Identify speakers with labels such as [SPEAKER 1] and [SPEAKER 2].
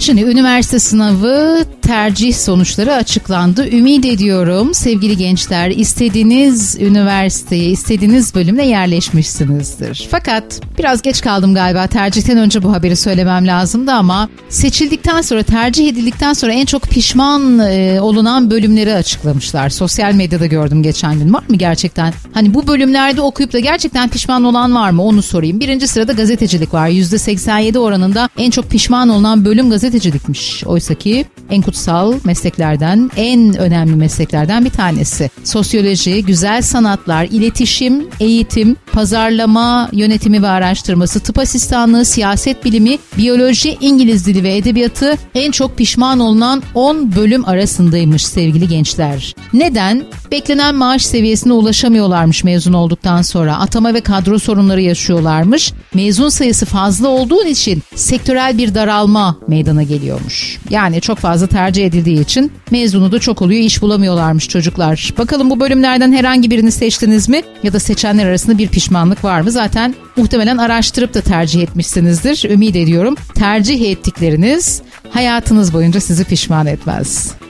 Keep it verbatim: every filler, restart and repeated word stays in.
[SPEAKER 1] Şimdi üniversite sınavı tercih sonuçları açıklandı. Ümit ediyorum sevgili gençler istediğiniz üniversiteye, istediğiniz bölümle yerleşmişsinizdir. Fakat biraz geç kaldım galiba. Tercihten önce bu haberi söylemem lazımdı ama seçildikten sonra, tercih edildikten sonra en çok pişman e, olunan bölümleri açıklamışlar. Sosyal medyada gördüm geçen gün. Var mı gerçekten? Hani bu bölümlerde okuyup da gerçekten pişman olan var mı? Onu sorayım. Birinci sırada gazetecilik var. yüzde seksen yedi oranında en çok pişman olunan bölüm gazetecilikmiş. Oysa ki en kutsal mesleklerden, en önemli mesleklerden bir tanesi. Sosyoloji, güzel sanatlar, iletişim, eğitim, pazarlama, yönetimi ve araştırması, tıp asistanlığı, siyaset bilimi, biyoloji, İngiliz dili ve edebiyatı en çok pişman olunan on bölüm arasındaymış sevgili gençler. Neden? Beklenen maaş seviyesine ulaşamıyorlarmış mezun olduktan sonra. Atama ve kadro sorunları yaşıyorlarmış. Mezun sayısı fazla olduğu için sektörel bir daralma meydana geliyormuş. Yani çok fazla tercih edildiği için mezunu da çok oluyor, iş bulamıyorlarmış çocuklar. Bakalım bu bölümlerden herhangi birini seçtiniz mi? Ya da seçenler arasında bir pişmanlık var mı? Zaten muhtemelen araştırıp da tercih etmişsinizdir. Ümit ediyorum tercih ettikleriniz hayatınız boyunca sizi pişman etmez.